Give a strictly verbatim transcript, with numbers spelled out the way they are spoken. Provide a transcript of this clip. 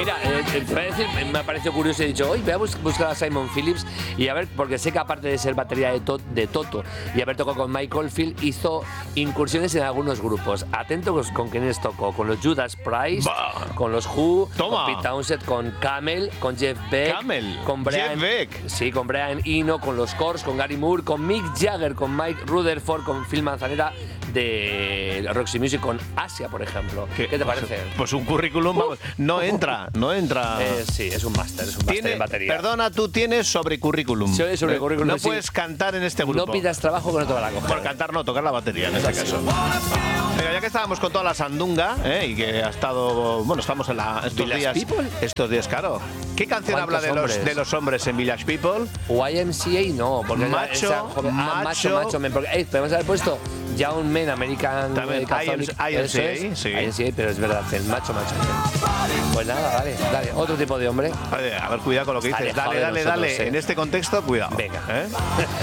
Mira, eh, te voy a decir, me ha parecido curioso, he dicho, hoy voy a bus buscar a Simon Phillips y a ver, porque sé que aparte de ser batería de, to de Toto y haber tocado con Mike Oldfield, hizo incursiones en algunos grupos. Atento con, con quienes tocó, con los Judas Priest, bah. con los Who, Toma. con Pete Townshend, con Camel, con Jeff Beck, Camel. con Brian, Jeff Beck. Sí, con Brian Eno, con los Corrs, con Gary Moore, con Mick Jagger, con Mike Rutherford, con Phil Manzanera de Roxy Music, con Asia, por ejemplo. ¿Qué, ¿Qué te pues, parece? Pues un currículum, vamos, no entra, no entra. Eh, sí, es un máster, es un máster en batería. Perdona, tú tienes sobre currículum. Sí, sobre currículum. No sí. puedes cantar en este grupo. No pidas trabajo que no te van a coger. Por cantar no, tocar la batería en este caso. Venga, ya que estábamos con toda la sandunga, ¿eh? Y que ha estado, bueno, estamos en la, estos Village días, People. estos días, claro. ¿Qué canción habla de los, de los hombres en Village People? Y M C A no, porque macho, esa, joven, macho, ah, macho, macho, men, porque, hey, podemos haber puesto Young Men American También, Catholic, I M C A, sí. I M C A, pero es verdad, el macho, macho. Pues nada, dale, dale, otro tipo de hombre. A ver, cuidado con lo que dices. Dale, dale, dale. Eh. En este contexto, cuidado. Venga. ¿Eh?